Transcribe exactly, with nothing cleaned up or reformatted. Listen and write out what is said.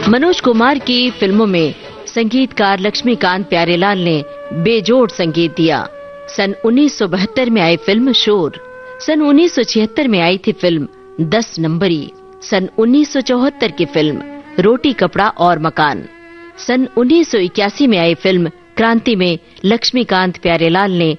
मनोज कुमार की फिल्मों में संगीतकार लक्ष्मीकांत प्यारेलाल ने बेजोड़ संगीत दिया। सन उन्नीस सौ बहत्तर में आई फिल्म शोर, सन उन्नीस सौ छिहत्तर में आई थी फिल्म दस नंबरी, सन उन्नीस सौ चौहत्तर की फिल्म रोटी कपड़ा और मकान, सन उन्नीस सौ इक्यासी में आई फिल्म क्रांति में लक्ष्मीकांत प्यारेलाल ने